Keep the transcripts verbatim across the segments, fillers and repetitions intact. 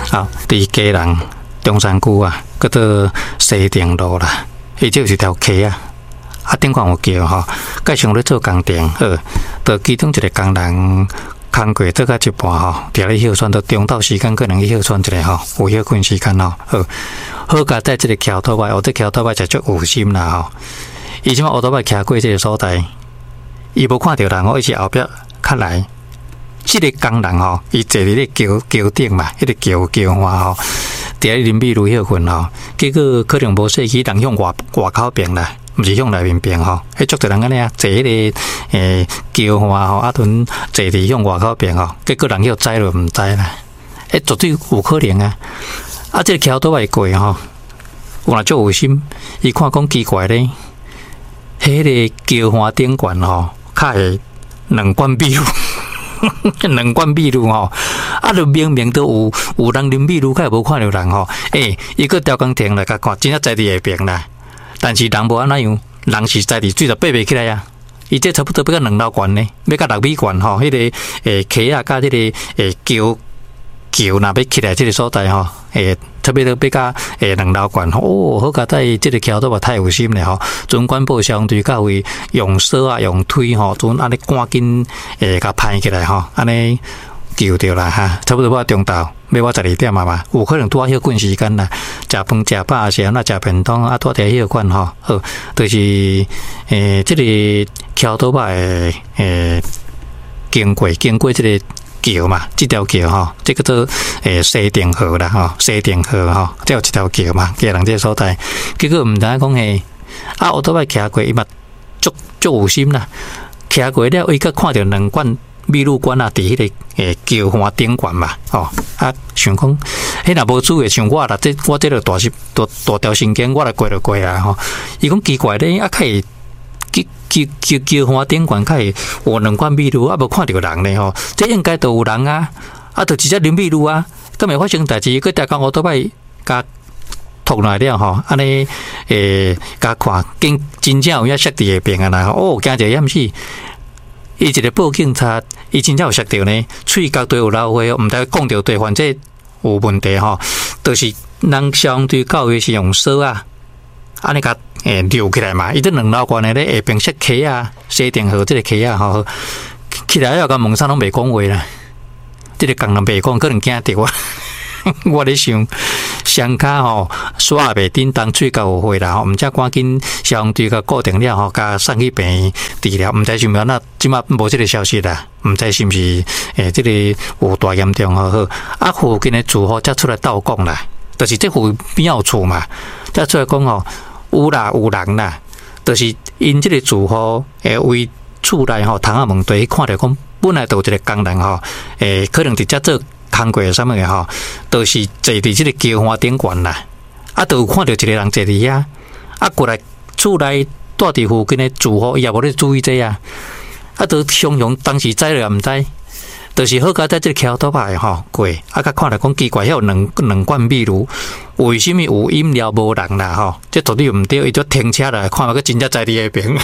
好，伫基隆中山区啊，叫做西定路啦，伊这是条溪啊，啊顶管有桥吼，介上咧做工程，好，到其中一个工人工过做到一半吼，伫咧休喘，到中昼时间可能去休喘一下吼，有休困时间吼，好，好佳在这个桥头摆，哦，这桥头摆就足有心啦吼，伊即马乌头摆徛过这个所在，伊无看到人哦，伊是后壁较来。这个工人吼，伊坐伫咧桥桥顶嘛，迄个桥桥花吼，伫咧林碧如休困吼，结果可能无细去人向外外口边啦，毋是向内面边吼，迄足侪人安尼啊，坐迄个诶桥花吼，啊阵坐伫向外口边吼，结果人要知就毋知啦，诶，绝对有可能啊！啊，这个桥都会过吼，有若足有心，伊看讲奇怪咧，迄个桥花顶悬吼，较会两管秘鲁。两管秘鲁吼，啊，就明明都有有人啉秘鲁，较无看到人吼。诶，伊个调工停来甲看，真正在伫下边啦。但是人无安那样，人是在伫水头爬袂起来啊。伊这差不多要到两楼悬呢，要到六米悬吼。迄、那个诶溪啊，甲迄个诶桥桥若要起来即个所在吼，诶，特别都要到诶两楼悬吼。哦，好佳在即个桥都嘛太有心了吼。准管部相对到位用手啊，用推吼，准安尼赶紧诶甲拍起来吼，安尼救着啦哈。差不多到中昼，要我十二点啊嘛，有可能拄啊休困时间啦，食饭食饱啊，时那食便当啊，拖地休困吼，好，就是诶即、这个桥都嘛诶诶经过经过即、这个。桥嘛，这条桥吼，这个做诶西定河啦吼，西定河吼，这有一条桥嘛，基隆这个所在，结果毋知影讲嘿，啊，我都摆徛过，伊嘛足足有心啦，徛过了，伊个看到两罐秘鲁罐啊，伫迄个诶桥花顶悬嘛，吼，啊，想讲，迄若无注意，像我啦，这我这个大是大大条神经，我来过就过啊，吼，伊讲奇怪咧，啊，可以。桥桥桥花顶悬，较会有两罐秘鲁，啊，无看到人呢吼，这应该都有人啊，啊，就直接啉秘鲁啊，咁未发生代志，佢大家我都摆甲拖来了吼，安尼诶，甲看，真真正有影摔伫下边啊啦，哦，惊者掩死，伊一个报警察，伊真正有摔到呢，喙角都有流血，毋知讲着对，反正有问题吼，就是人相对教育是用手啊。安尼甲诶溜起来嘛，伊这两楼悬诶咧下边设溪啊，西定河即个溪啊吼，起来了甲问啥拢袂讲话啦，即、这个工人袂讲，可能惊着啊。我咧想，双骹吼刷也袂叮当，喙角有血啦吼，毋则赶紧消防队甲固定了吼，甲送去病院治疗。毋知是毋是那即马无即个消息啦，毋知是毋是诶即、这个有大严重吼好，啊附近诶住户则出来斗讲啦，就是这附边有厝嘛，则出来讲吼。有啦，有人啦，就是因这个住户诶，为厝内吼，窗仔门对看到讲，本来就有一个工人吼，诶，可能直接做工过啥物嘅吼，都、就是坐伫这个桥花顶悬啦，啊，都有看到一个人坐伫遐，啊，过来厝内住伫附近的住户，伊也无咧注意这啊，啊，都相容当时知了也毋知。就是好佳在这个桥头摆吼过，啊，甲看来讲奇怪，遐有两两罐秘鲁，为什么有饮料无人啦吼？这绝对毋对，伊就停车来看，个真正在伫下边。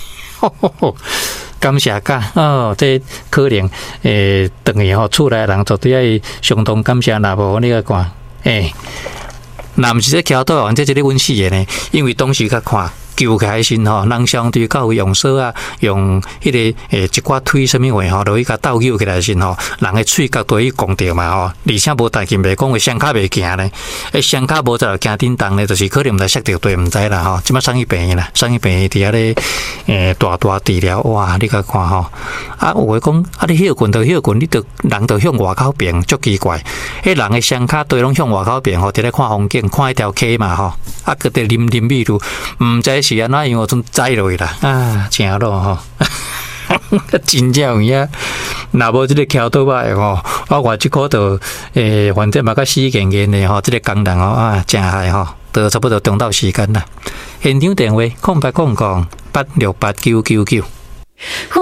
感谢甲哦，这可能诶，等于吼厝内人绝对要相当感谢，若无你个看，诶，若毋是这桥头，反正这个阮死的呢，因为当时甲看。救起来时吼，人相对较有用手啊，用迄、那个诶一寡推什么话吼，落去甲斗救起来时吼，人诶喙角都去讲着嘛吼，而且无代志袂讲话，双骹袂行咧，诶双骹无就行叮当咧，就是可能毋知摔着对毋知啦吼，即摆送去病院啦，送去病院伫遐咧诶大大治疗，哇！你甲看吼，啊有诶讲啊你休困就休困，你着人着向外口边，足奇怪，迄人诶双骹对拢向外口边吼，伫咧看风景，看迄条溪嘛吼，啊佮伫啉啉秘鲁，毋知。是安那样，我总栽落去啦，啊，正咯吼，真正有影。若无即个桥头摆吼，我话即个就诶，反正嘛甲死硬硬的吼，即、这个工人吼啊，真害吼，都差不多中昼时间啦。现场电话：空八空空八六八九九九。